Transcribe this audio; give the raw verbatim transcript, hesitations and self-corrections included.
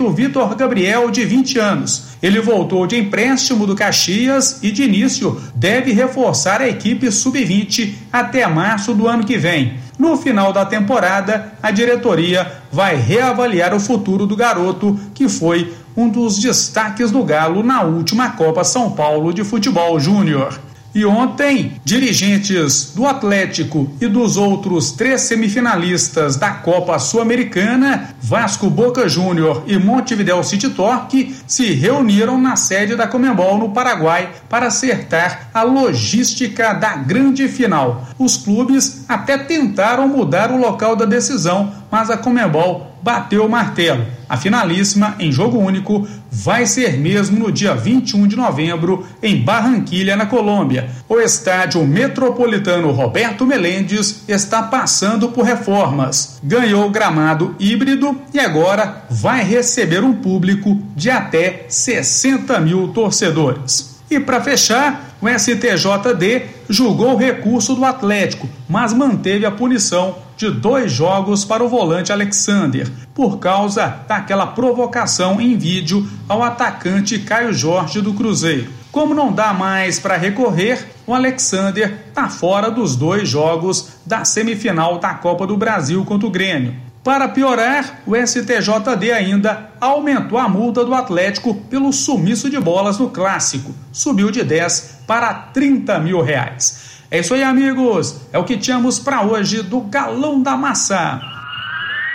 direito Vitor Gabriel, de vinte anos. Ele voltou de empréstimo do Caxias e, de início, deve reforçar a equipe sub vinte até março do ano que vem. No final da temporada, a diretoria vai reavaliar o futuro do garoto, que foi um dos destaques do Galo na última Copa São Paulo de Futebol Júnior. E ontem, dirigentes do Atlético e dos outros três semifinalistas da Copa Sul-Americana, Vasco, Boca Júnior e Montevideo City Torque, se reuniram na sede da Conmebol no Paraguai para acertar a logística da grande final. Os clubes até tentaram mudar o local da decisão, mas a Conmebol bateu o martelo. A finalíssima, em jogo único, vai ser mesmo no dia vinte e um de novembro, em Barranquilha, na Colômbia. O estádio Metropolitano Roberto Melendes está passando por reformas. Ganhou gramado híbrido e agora vai receber um público de até sessenta mil torcedores. E para fechar, o S T J D julgou o recurso do Atlético, mas manteve a punição de dois jogos para o volante Alexander, por causa daquela provocação em vídeo ao atacante Caio Jorge do Cruzeiro. Como não dá mais para recorrer, o Alexander está fora dos dois jogos da semifinal da Copa do Brasil contra o Grêmio. Para piorar, o S T J D ainda aumentou a multa do Atlético pelo sumiço de bolas no Clássico. Subiu de dez para trinta mil reais. É isso aí, amigos. É o que tínhamos para hoje do Galão da Massa.